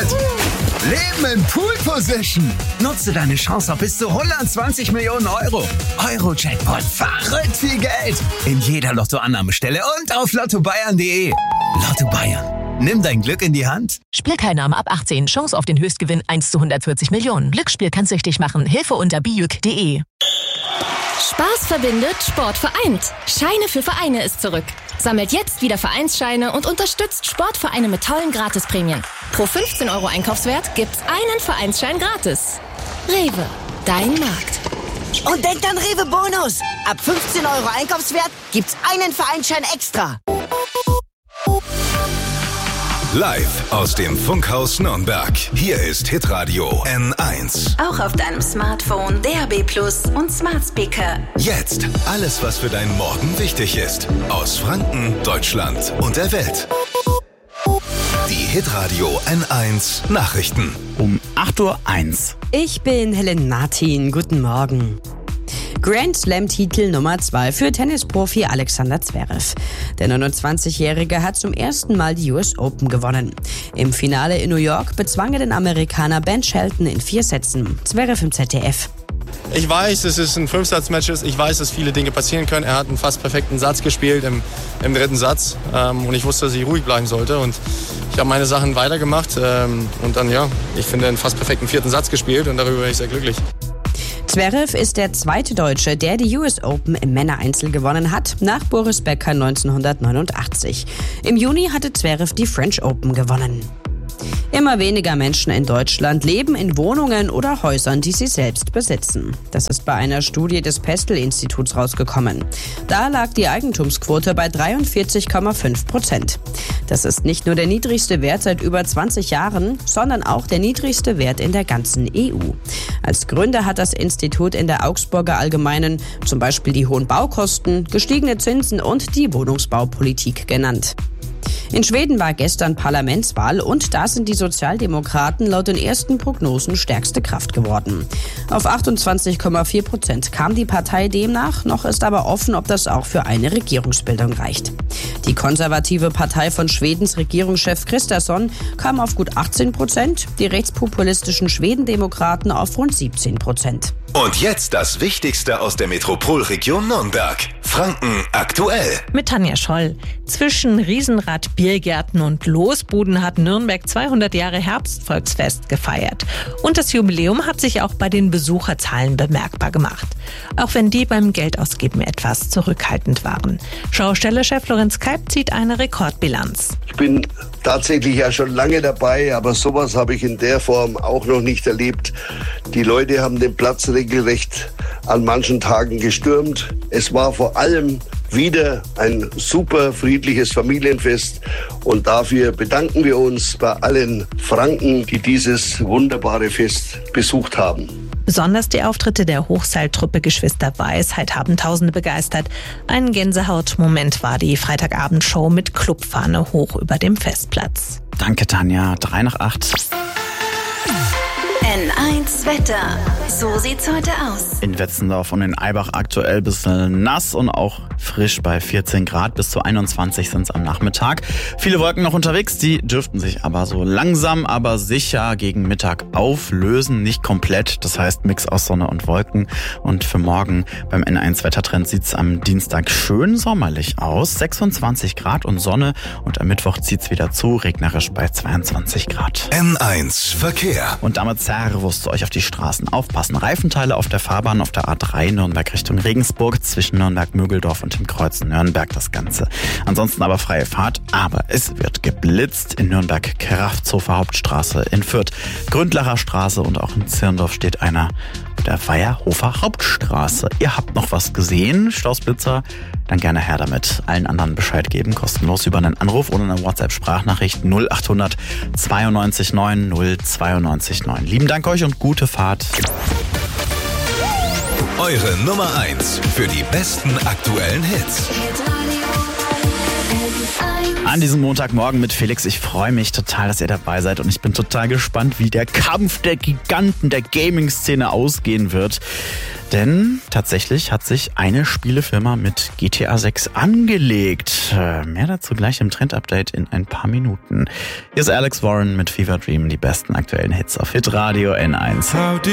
Leben in Pool Position. Nutze deine Chance auf bis zu 120 Millionen Euro. Euro-Jackpot, verrückt viel Geld. In jeder Lottoannahmestelle und auf lottobayern.de. Lotto Bayern. Nimm dein Glück in die Hand. Spielteilnahme ab 18. Chance auf den Höchstgewinn 1 zu 140 Millionen. Glücksspiel kann süchtig machen. Hilfe unter biüc.de. Spaß verbindet, Sport vereint. Scheine für Vereine ist zurück. Sammelt jetzt wieder Vereinsscheine und unterstützt Sportvereine mit tollen Gratisprämien. Pro 15 € Einkaufswert gibt's einen Vereinsschein gratis. Rewe, dein Markt. Und denkt an Rewe Bonus. Ab 15 € Einkaufswert gibt's einen Vereinsschein extra. Live aus dem Funkhaus Nürnberg. Hier ist Hitradio N1. Auch auf deinem Smartphone, DAB+ und Smart Speaker. Jetzt alles, was für deinen Morgen wichtig ist. Aus Franken, Deutschland und der Welt. Die Hitradio N1 Nachrichten. Um 8:01 Uhr. Ich bin Helen Martin. Guten Morgen. Grand Slam-Titel Nummer 2 für Tennisprofi Alexander Zverev. Der 29-Jährige hat zum ersten Mal die US Open gewonnen. Im Finale in New York bezwang er den Amerikaner Ben Shelton in 4 Sätzen. Zverev im ZDF. Ich weiß, dass es ein 5-Satz-Match ist. Ich weiß, dass viele Dinge passieren können. Er hat einen fast perfekten Satz gespielt im dritten Satz. Und ich wusste, dass ich ruhig bleiben sollte. Und ich habe meine Sachen weitergemacht. Und dann, ich finde, einen fast perfekten 4. Satz gespielt. Und darüber bin ich sehr glücklich. Zverev ist der zweite Deutsche, der die US Open im Männereinzel gewonnen hat, nach Boris Becker 1989. Im Juni hatte Zverev die French Open gewonnen. Immer weniger Menschen in Deutschland leben in Wohnungen oder Häusern, die sie selbst besitzen. Das ist bei einer Studie des Pestel-Instituts rausgekommen. Da lag die Eigentumsquote bei 43,5%. Das ist nicht nur der niedrigste Wert seit über 20 Jahren, sondern auch der niedrigste Wert in der ganzen EU. Als Gründe hat das Institut in der Augsburger Allgemeinen zum Beispiel die hohen Baukosten, gestiegene Zinsen und die Wohnungsbaupolitik genannt. In Schweden war gestern Parlamentswahl und da sind die Sozialdemokraten laut den ersten Prognosen stärkste Kraft geworden. Auf 28,4% kam die Partei demnach, noch ist aber offen, ob das auch für eine Regierungsbildung reicht. Die konservative Partei von Schwedens Regierungschef Kristersson kam auf gut 18%, die rechtspopulistischen Schwedendemokraten auf rund 17%. Und jetzt das Wichtigste aus der Metropolregion Nürnberg. Franken aktuell. Mit Tanja Scholl. Zwischen Riesenrad, Biergärten und Losbuden hat Nürnberg 200 Jahre Herbstvolksfest gefeiert. Und das Jubiläum hat sich auch bei den Besucherzahlen bemerkbar gemacht. Auch wenn die beim Geldausgeben etwas zurückhaltend waren. Schaustellerchef Lorenz Kalb zieht eine Rekordbilanz. Ich bin tatsächlich ja schon lange dabei, aber sowas habe ich in der Form auch noch nicht erlebt. Die Leute haben den Platz regelrecht an manchen Tagen gestürmt. Es war vor allem wieder ein super friedliches Familienfest und dafür bedanken wir uns bei allen Franken, die dieses wunderbare Fest besucht haben. Besonders die Auftritte der Hochseiltruppe Geschwister Weisheit haben Tausende begeistert. Ein Gänsehautmoment war die Freitagabendshow mit Clubfahne hoch über dem Festplatz. Danke, Tanja. 7:03. N1 Wetter. So sieht's heute aus. In Wetzendorf und in Eibach aktuell ein bisschen nass und auch frisch bei 14 Grad. Bis zu 21 sind es am Nachmittag. Viele Wolken noch unterwegs, die dürften sich aber so langsam, aber sicher gegen Mittag auflösen. Nicht komplett, das heißt Mix aus Sonne und Wolken. Und für morgen beim N1 Wettertrend sieht es am Dienstag schön sommerlich aus. 26 Grad und Sonne und am Mittwoch zieht es wieder zu, regnerisch bei 22 Grad. N1 Verkehr. Und damit Servus, euch auf die Straßen aufpassen. Reifenteile auf der Fahrbahn auf der A3 Nürnberg Richtung Regensburg zwischen Nürnberg-Mögeldorf und dem Kreuz Nürnberg das Ganze. Ansonsten aber freie Fahrt, aber es wird geblitzt in Nürnberg Kraftshofer Hauptstraße, in Fürth Gründlacher Straße und auch in Zirndorf steht einer auf der Weierhofer Hauptstraße. Ihr habt noch was gesehen, Stausblitzer? Dann gerne her damit. Allen anderen Bescheid geben, kostenlos über einen Anruf oder eine WhatsApp-Sprachnachricht 0800 92 9 092 9. Lieben Dank euch und gute Fahrt. Eure Nummer 1 für die besten aktuellen Hits. An diesem Montagmorgen mit Felix. Ich freue mich total, dass ihr dabei seid und ich bin total gespannt, wie der Kampf der Giganten der Gaming-Szene ausgehen wird. Denn tatsächlich hat sich eine Spielefirma mit GTA 6 angelegt. Mehr dazu gleich im Trend-Update in ein paar Minuten. Hier ist Alex Warren mit Fever Dream, die besten aktuellen Hits auf Hitradio N1.